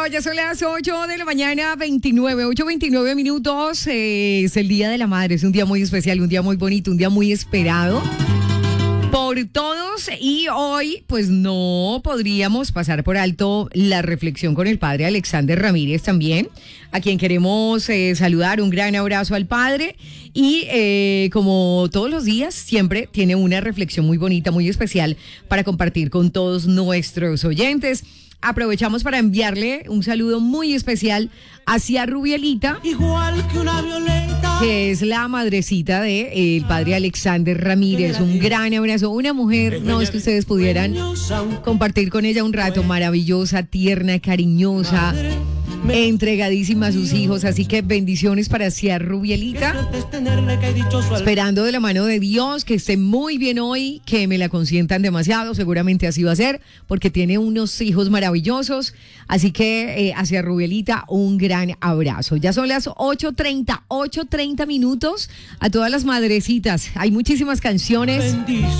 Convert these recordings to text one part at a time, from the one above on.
ya son las 8 de la mañana, 8:29 minutos. Es el Día de la Madre, es un día muy especial, un día muy bonito, un día muy esperado por todos. Y hoy, pues no podríamos pasar por alto la reflexión con el padre Alexander Ramírez también, a quien queremos saludar. Un gran abrazo al padre. Y como todos los días, siempre tiene una reflexión muy bonita, muy especial para compartir con todos nuestros oyentes. Aprovechamos para enviarle un saludo muy especial hacia Rubielita, igual que una violeta, que es la madrecita de el padre Alexander Ramírez. Un gran abrazo, una mujer, no es que ustedes pudieran compartir con ella un rato, maravillosa, tierna, cariñosa, entregadísima a sus hijos. Así que bendiciones para hacia Rubielita, esperando de la mano de Dios que esté muy bien hoy, que me la consientan demasiado, seguramente así va a ser, porque tiene unos hijos maravillosos. Así que hacia Rubielita un gran abrazo. Ya son las 8:30 minutos. A todas las madrecitas, hay muchísimas canciones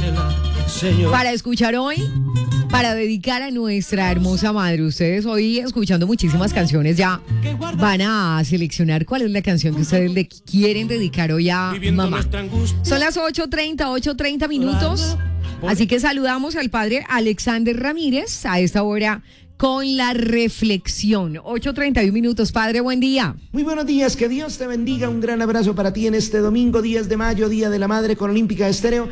para escuchar hoy, para dedicar a nuestra hermosa madre. Ustedes hoy, escuchando muchísimas canciones, ya van a seleccionar cuál es la canción que ustedes le quieren dedicar hoy a mamá. Son las 8:30 minutos. Así que saludamos al padre Alexander Ramírez a esta hora con la reflexión. 8:31 minutos. Padre, buen día. Muy buenos días, que Dios te bendiga. Un gran abrazo para ti en este domingo, 10 de mayo, Día de la Madre, con Olímpica Estéreo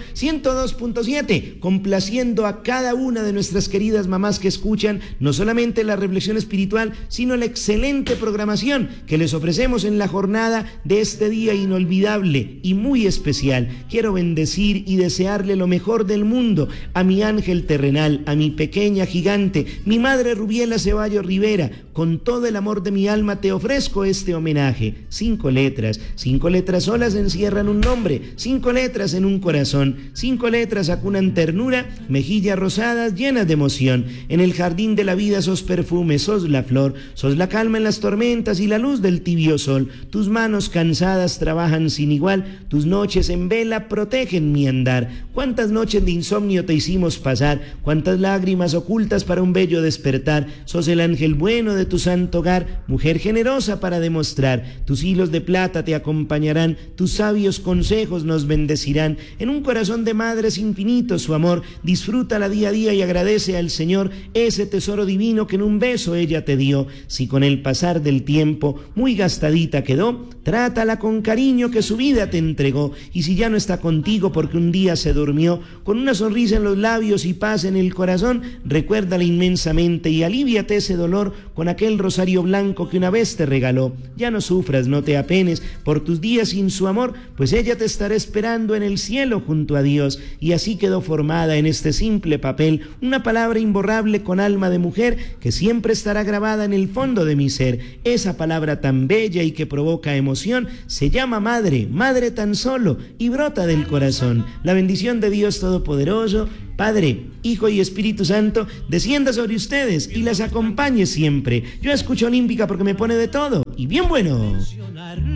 102.7, complaciendo a cada una de nuestras queridas mamás que escuchan no solamente la reflexión espiritual, sino la excelente programación que les ofrecemos en la jornada de este día inolvidable y muy especial. Quiero bendecir y desearle lo mejor del mundo a mi ángel terrenal, a mi pequeña gigante, mi madre Rubiela Ceballos Rivera. Con todo el amor de mi alma te ofrezco este homenaje. 5 letras solas encierran un nombre, 5 letras en un corazón, 5 letras acunan ternura, mejillas rosadas llenas de emoción. En el jardín de la vida sos perfume, sos la flor, sos la calma en las tormentas y la luz del tibio sol. Tus manos cansadas trabajan sin igual, tus noches en vela protegen mi andar. Cuántas noches de insomnio te hicimos pasar, cuántas lágrimas ocultas para un bello despertar. Sos el ángel bueno de tu santo hogar, mujer generosa para demostrar. Tus hilos de plata te acompañarán, tus sabios consejos nos bendecirán. En un corazón de madre es infinito su amor, disfrútala día a día y agradece al Señor ese tesoro divino que en un beso ella te dio. Si con el pasar del tiempo muy gastadita quedó, trátala con cariño que su vida te entregó. Y si ya no está contigo porque un día se durmió, con una sonrisa en los labios y paz en el corazón, recuérdala inmensamente y alivíate ese dolor con aquel rosario blanco que una vez te regaló. Ya no sufras, no te apenes por tus días sin su amor, pues ella te estará esperando en el cielo junto a Dios. Y así quedó formada en este simple papel una palabra imborrable con alma de mujer que siempre estará grabada en el fondo de mi ser. Esa palabra tan bella y que provoca emoción se llama madre, madre tan solo, y brota del corazón. La bendición de Dios Todopoderoso, Padre, Hijo y Espíritu Santo, descienda sobre ustedes y las acompañe siempre. Yo escucho Olímpica porque me pone de todo y bien bueno.